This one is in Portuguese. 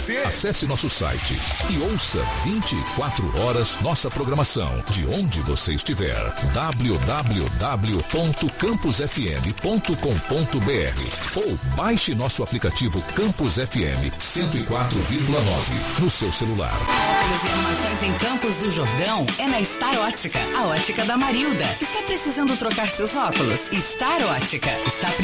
Acesse nosso site e ouça 24 horas nossa programação, de onde você estiver. www.campusfm.com.br ou baixe nosso aplicativo Campus FM 104,9 no seu celular. Óculos e armações em Campos do Jordão é na Star Ótica, a ótica da Marilda. Está precisando trocar seus óculos? Star Ótica está